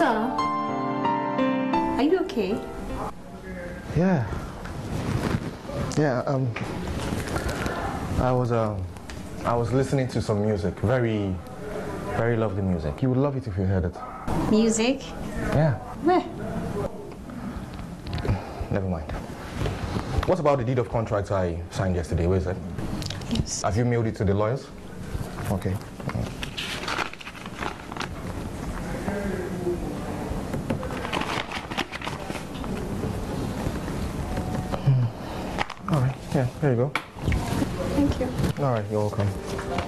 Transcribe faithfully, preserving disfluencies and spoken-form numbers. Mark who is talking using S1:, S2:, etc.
S1: Sir, are you okay?
S2: Yeah. Yeah, um, I was, um, I was listening to some music, very, very lovely music. You would love it if you heard it.
S1: Music?
S2: Yeah.
S1: Where?
S2: Never mind. What about the deed of contract I signed yesterday? Where is it?
S1: Yes.
S2: Have you mailed it to the lawyers? Okay. All right, yeah, there you go.
S1: Thank you.
S2: All right, you're welcome.